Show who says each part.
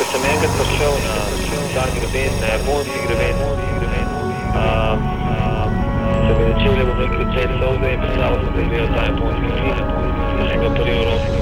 Speaker 1: sem enkrat prišel na ta greben, na japonski greben, sem začel, da bom rekel, cel solze in predstavil sem, da je ta japonski film, enega prvi evropski.